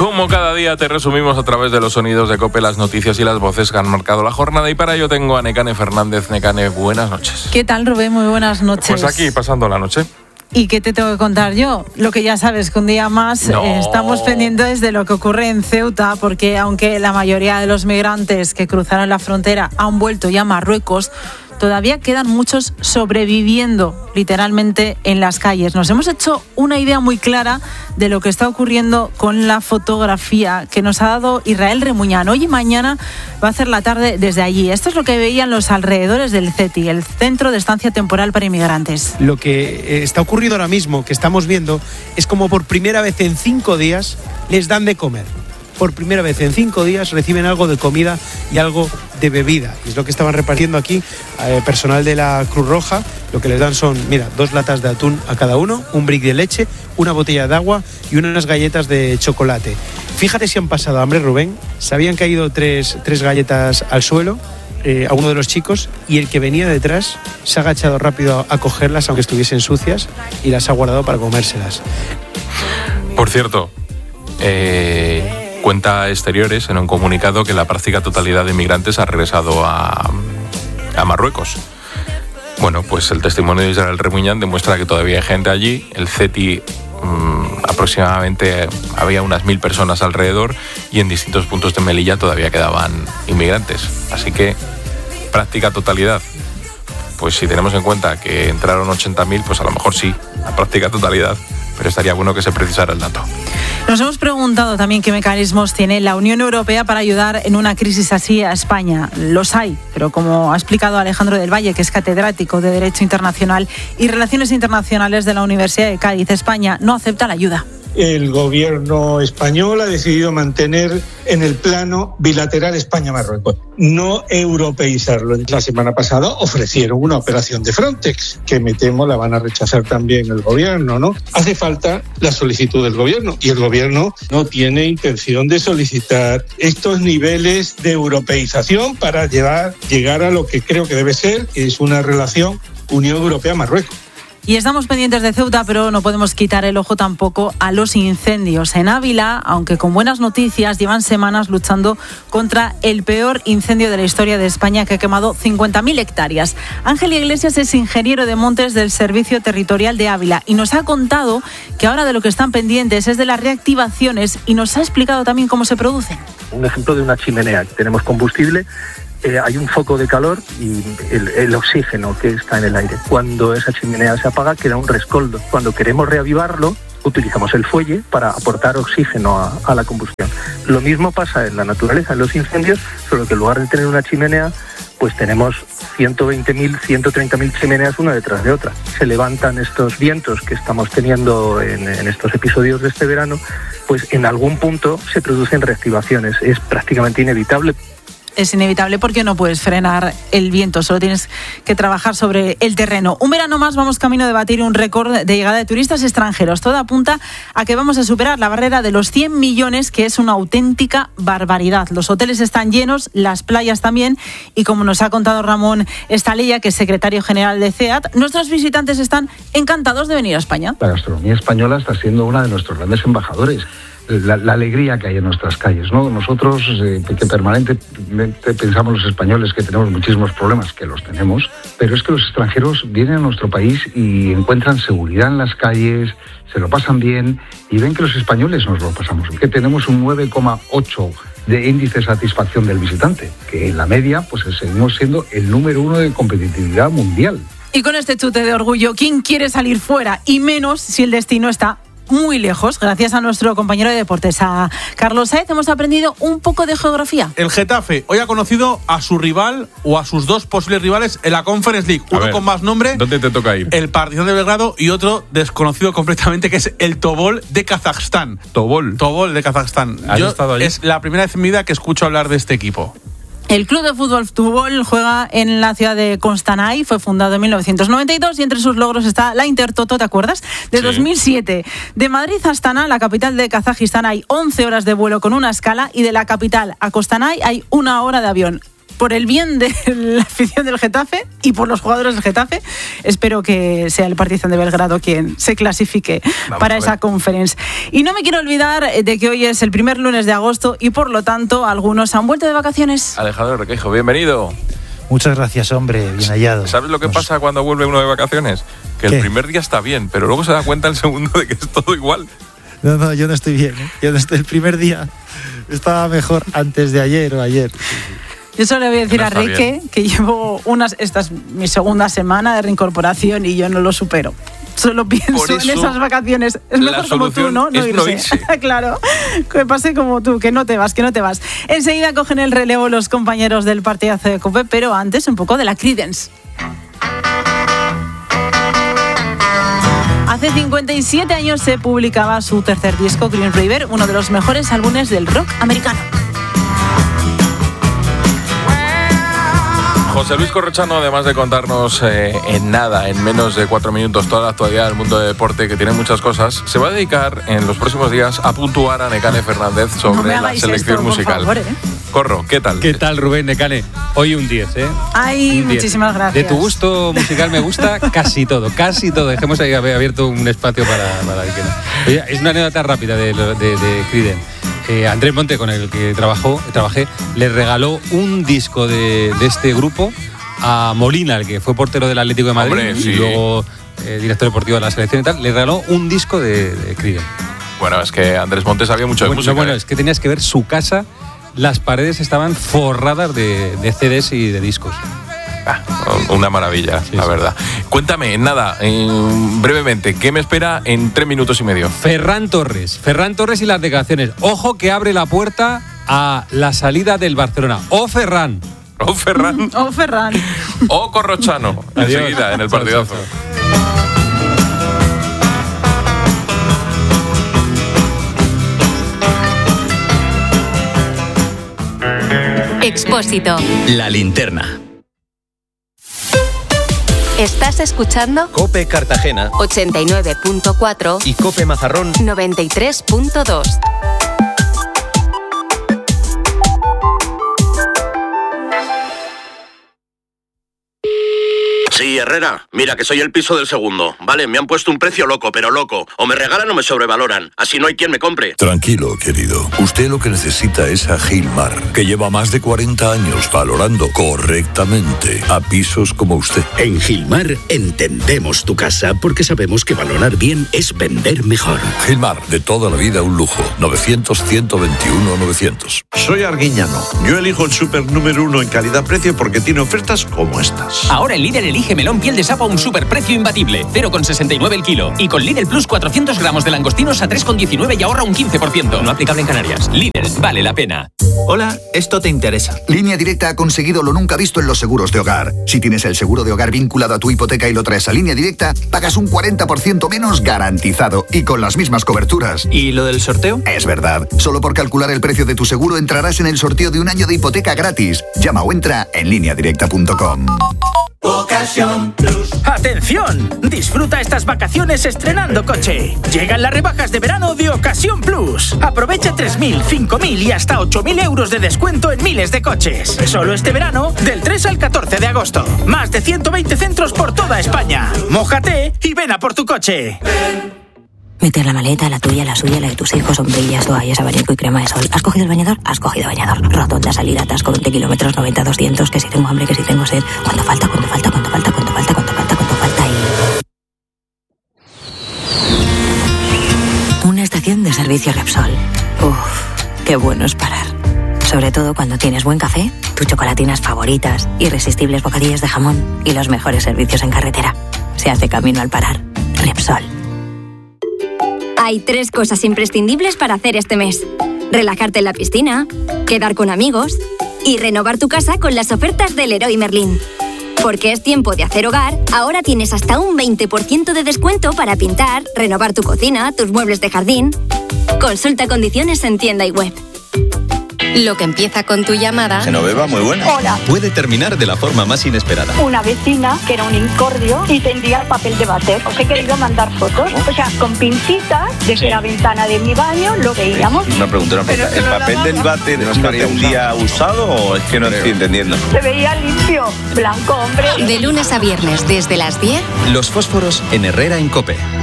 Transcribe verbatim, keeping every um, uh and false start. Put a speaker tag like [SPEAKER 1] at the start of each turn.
[SPEAKER 1] Como cada día te resumimos a través de los sonidos de COPE las noticias y las voces que han marcado la jornada, y para ello tengo a Nekane Fernández. Nekane, buenas noches.
[SPEAKER 2] ¿Qué tal, Rubén? Muy buenas noches.
[SPEAKER 1] Pues aquí, pasando la noche.
[SPEAKER 2] ¿Y qué te tengo que contar yo? Lo que ya sabes, que un día más
[SPEAKER 1] no.
[SPEAKER 2] eh, estamos pendientes de lo que ocurre en Ceuta, porque aunque la mayoría de los migrantes que cruzaron la frontera han vuelto ya a Marruecos, todavía quedan muchos sobreviviendo literalmente en las calles. Nos hemos hecho una idea muy clara de lo que está ocurriendo con la fotografía que nos ha dado Israel Remuñán. Hoy y mañana va a hacer la tarde desde allí. Esto es lo que veían los alrededores del C E T I, el Centro de Estancia Temporal para Inmigrantes.
[SPEAKER 3] Lo que está ocurriendo ahora mismo, que estamos viendo, es como por primera vez en cinco días les dan de comer. Por primera vez en cinco días reciben algo de comida y algo de bebida. Y es lo que estaban repartiendo aquí, eh, personal de la Cruz Roja. Lo que les dan son, mira, dos latas de atún a cada uno, un brick de leche, una botella de agua y unas galletas de chocolate. Fíjate si han pasado hambre, Rubén. Se habían caído tres, tres galletas al suelo eh, a uno de los chicos, y el que venía detrás se ha agachado rápido a, a cogerlas, aunque estuviesen sucias, y las ha guardado para comérselas.
[SPEAKER 1] Por cierto, eh... cuenta Exteriores en un comunicado que la práctica totalidad de inmigrantes ha regresado a, a Marruecos. Bueno, pues el testimonio de Israel Remuñán demuestra que todavía hay gente allí. El C E T I mmm, aproximadamente había unas mil personas alrededor, y en distintos puntos de Melilla todavía quedaban inmigrantes. Así que práctica totalidad. Pues si tenemos en cuenta que entraron ochenta mil, pues a lo mejor sí, la práctica totalidad. Pero estaría bueno que se precisara el dato.
[SPEAKER 2] Nos hemos preguntado también qué mecanismos tiene la Unión Europea para ayudar en una crisis así a España. Los hay, pero como ha explicado Alejandro del Valle, que es catedrático de Derecho Internacional y Relaciones Internacionales de la Universidad de Cádiz, España no acepta la ayuda.
[SPEAKER 4] El gobierno español ha decidido mantener en el plano bilateral España-Marruecos, no europeizarlo. La semana pasada ofrecieron una operación de Frontex, que me temo la van a rechazar también el gobierno, ¿no? Hace falta la solicitud del gobierno, y el gobierno no tiene intención de solicitar estos niveles de europeización para llevar, llegar a lo que creo que debe ser, que es una relación Unión Europea-Marruecos.
[SPEAKER 2] Y estamos pendientes de Ceuta, pero no podemos quitar el ojo tampoco a los incendios. En Ávila, aunque con buenas noticias, llevan semanas luchando contra el peor incendio de la historia de España, que ha quemado cincuenta mil hectáreas. Ángel Iglesias es ingeniero de montes del Servicio Territorial de Ávila y nos ha contado que ahora de lo que están pendientes es de las reactivaciones, y nos ha explicado también cómo se producen.
[SPEAKER 5] Un ejemplo de una chimenea. Tenemos combustible. Eh, hay un foco de calor y el, el oxígeno que está en el aire. Cuando esa chimenea se apaga, queda un rescoldo. Cuando queremos reavivarlo, utilizamos el fuelle para aportar oxígeno a, a la combustión. Lo mismo pasa en la naturaleza, en los incendios, solo que en lugar de tener una chimenea, pues tenemos ciento veinte mil, ciento treinta mil chimeneas una detrás de otra. Se levantan estos vientos que estamos teniendo en, en estos episodios de este verano, pues en algún punto se producen reactivaciones. Es prácticamente inevitable.
[SPEAKER 2] Es inevitable porque no puedes frenar el viento, solo tienes que trabajar sobre el terreno. Un verano más vamos camino de batir un récord de llegada de turistas extranjeros. Todo apunta a que vamos a superar la barrera de los cien millones, que es una auténtica barbaridad. Los hoteles están llenos, las playas también, y como nos ha contado Ramón Estalella, que es secretario general de C E A T, nuestros visitantes están encantados de venir a España.
[SPEAKER 6] La gastronomía española está siendo una de nuestros grandes embajadores. La, la alegría que hay en nuestras calles, ¿no? Nosotros, eh, que permanentemente pensamos los españoles que tenemos muchísimos problemas, que los tenemos, pero es que los extranjeros vienen a nuestro país y encuentran seguridad en las calles, se lo pasan bien y ven que los españoles nos lo pasamos bien. Que tenemos un nueve coma ocho de índice de satisfacción del visitante, que en la media pues seguimos siendo el número uno de competitividad mundial.
[SPEAKER 2] Y con este chute de orgullo, ¿quién quiere salir fuera? Y menos si el destino está muy lejos. Gracias a nuestro compañero de deportes, a Carlos Saez, hemos aprendido un poco de geografía.
[SPEAKER 7] El Getafe hoy ha conocido a su rival o a sus dos posibles rivales en la Conference League. Uno con más nombre,
[SPEAKER 1] ¿dónde te toca ir?
[SPEAKER 7] El Partizan de Belgrado, y otro desconocido completamente, que es el Tobol de Kazajstán.
[SPEAKER 1] Tobol.
[SPEAKER 7] Tobol de Kazajstán.
[SPEAKER 1] ¿Has
[SPEAKER 7] Yo,
[SPEAKER 1] estado allí?
[SPEAKER 7] Es la primera vez en mi vida que escucho hablar de este equipo.
[SPEAKER 2] El club de fútbol Tobol juega en la ciudad de Kostanay, fue fundado en mil novecientos noventa y dos, y entre sus logros está la Intertoto, ¿te acuerdas? De sí. dos mil siete. De Madrid a Astana, la capital de Kazajistán, hay once horas de vuelo con una escala, y de la capital a Kostanay hay una hora de avión. por el bien de la afición del Getafe y por los jugadores del Getafe, espero que sea el Partizan de Belgrado quien se clasifique Vamos para esa conference. Y no me quiero olvidar de que hoy es el primer lunes de agosto y por lo tanto algunos han vuelto de vacaciones.
[SPEAKER 1] Alejandro Requeijo, bienvenido.
[SPEAKER 8] Muchas gracias, hombre, bien hallado.
[SPEAKER 1] ¿Sabes lo que Nos... pasa cuando vuelve uno de vacaciones? Que ¿Qué? El primer día está bien, pero luego se da cuenta el segundo de que es todo igual.
[SPEAKER 8] No, no, yo no estoy bien, ¿eh? Yo no estoy, el primer día estaba mejor antes de ayer o ayer.
[SPEAKER 2] Yo solo le voy a decir no a Reque que llevo unas, esta es mi segunda semana de reincorporación y yo no lo supero. Solo pienso en esas vacaciones. Es mejor como tú, ¿no? No irse. No irse. Claro, que pase como tú, que no te vas, que no te vas. Enseguida cogen el relevo los compañeros del partidazo de COPE, pero antes un poco de la Creedence. Hace cincuenta y siete años se publicaba su tercer disco, Green River, uno de los mejores álbumes del rock americano.
[SPEAKER 1] José Luis Corrochano, además de contarnos eh, en nada, en menos de cuatro minutos, toda la actualidad del mundo del deporte, que tiene muchas cosas, se va a dedicar en los próximos días a puntuar a Nekane Fernández sobre no la selección esto, musical.
[SPEAKER 2] Por favor, ¿eh?
[SPEAKER 1] Corro, ¿qué tal?
[SPEAKER 9] ¿Qué tal, Rubén Nekane? Hoy un diez, ¿eh?
[SPEAKER 2] Ay, un muchísimas diez. Gracias.
[SPEAKER 9] De tu gusto musical me gusta casi todo, casi todo. Dejemos ahí abierto un espacio para, para que no. Oye, es una anécdota rápida de, de, de Creedence. Eh, Andrés Monte, con el que trabajó, trabajé, le regaló un disco de, de este grupo a Molina, el que fue portero del Atlético de Madrid. Hombre, sí. Y luego eh, director deportivo de la selección y tal. Le regaló un disco de, de Creedence.
[SPEAKER 1] Bueno, es que Andrés Monte sabía mucho de
[SPEAKER 9] bueno,
[SPEAKER 1] música.
[SPEAKER 9] Bueno,
[SPEAKER 1] ¿eh?
[SPEAKER 9] Es que tenías que ver su casa. Las paredes estaban forradas de, de C Ds y de discos.
[SPEAKER 1] Ah, una maravilla, sí, la sí. verdad. Cuéntame, nada, eh, brevemente, ¿qué me espera en tres minutos y medio?
[SPEAKER 9] Ferran Torres. Ferran Torres y las declaraciones. Ojo que abre la puerta a la salida del Barcelona. ¡Oh, Ferran!
[SPEAKER 1] ¡Oh, Ferran!
[SPEAKER 2] ¡Oh, Ferran!
[SPEAKER 1] ¡Oh, Corrochano! Enseguida, en el partidazo.
[SPEAKER 10] Expósito.
[SPEAKER 11] La linterna.
[SPEAKER 10] ¿Estás escuchando?
[SPEAKER 11] COPE Cartagena
[SPEAKER 10] ochenta y nueve punto cuatro
[SPEAKER 11] y COPE Mazarrón
[SPEAKER 10] noventa y tres punto dos.
[SPEAKER 12] Sí, Herrera, mira que soy el piso del segundo. Vale, me han puesto un precio loco, pero loco. O me regalan o me sobrevaloran. Así no hay quien me compre.
[SPEAKER 13] Tranquilo, querido. Usted lo que necesita es a Gilmar, que lleva más de cuarenta años valorando correctamente a pisos como usted.
[SPEAKER 14] En Gilmar entendemos tu casa porque sabemos que valorar bien es vender mejor.
[SPEAKER 13] Gilmar, de toda la vida un lujo. novecientos, ciento veintiuno, novecientos.
[SPEAKER 15] Soy Arguiñano. Yo elijo el súper número uno en calidad-precio porque tiene ofertas como estas.
[SPEAKER 16] Ahora el líder elige melón piel de sapo a un superprecio imbatible, cero coma sesenta y nueve el kilo. Y con Lidl Plus cuatrocientos gramos de langostinos a tres coma diecinueve y ahorra un quince por ciento. No aplicable en Canarias. Lidl, vale la pena.
[SPEAKER 17] Hola, esto te interesa.
[SPEAKER 18] Línea Directa ha conseguido lo nunca visto en los seguros de hogar. Si tienes el seguro de hogar vinculado a tu hipoteca y lo traes a Línea Directa, pagas un cuarenta por ciento menos garantizado y con las mismas coberturas.
[SPEAKER 17] ¿Y lo del sorteo?
[SPEAKER 18] Es verdad. Solo por calcular el precio de tu seguro entrarás en el sorteo de un año de hipoteca gratis. Llama o entra en línea directa punto com.
[SPEAKER 19] Ocasión Plus. ¡Atención! Disfruta estas vacaciones estrenando coche. Llegan las rebajas de verano de Ocasión Plus. Aprovecha tres mil, cinco mil y hasta ocho mil euros de descuento en miles de coches. Solo este verano, del tres al catorce de agosto. Más de ciento veinte centros por toda España. Mójate y ven a por tu coche. Ven.
[SPEAKER 20] Meter la maleta, la tuya, la suya, la de tus hijos, sombrillas, toallas, abanico y crema de sol. ¿Has cogido el bañador? Has cogido bañador. Rotonda, salida, atasco, veinte kilómetros, noventa, doscientos, que si tengo hambre, que si tengo sed. ¿Cuánto falta? ¿Cuánto falta? ¿Cuánto falta? ¿Cuánto falta? ¿Cuánto falta? ¿Cuánto falta? Y... una estación de servicio Repsol. Uf, qué bueno es parar. Sobre todo cuando tienes buen café, tus chocolatinas favoritas, irresistibles bocadillos de jamón y los mejores servicios en carretera. Se hace camino al parar. Repsol.
[SPEAKER 21] Hay tres cosas imprescindibles para hacer este mes. Relajarte en la piscina, quedar con amigos y renovar tu casa con las ofertas del Leroy Merlin. Porque es tiempo de hacer hogar, ahora tienes hasta un veinte por ciento de descuento para pintar, renovar tu cocina, tus muebles de jardín. Consulta condiciones en tienda y web.
[SPEAKER 10] Lo que empieza con tu llamada
[SPEAKER 11] Genoveva, muy buena.
[SPEAKER 3] Hola.
[SPEAKER 11] Puede terminar de la forma más inesperada.
[SPEAKER 3] Una vecina que era un incordio y tendía papel de váter. Os he querido mandar fotos. O sea, con pincitas, desde sí. la ventana de mi baño lo veíamos.
[SPEAKER 11] Una pregunta, una pregunta. ¿El papel del váter no estaría un día usado o es que no estoy entendiendo?
[SPEAKER 3] Se veía limpio, blanco, hombre.
[SPEAKER 10] De lunes a viernes, desde las diez.
[SPEAKER 11] Los fósforos en Herrera en COPE.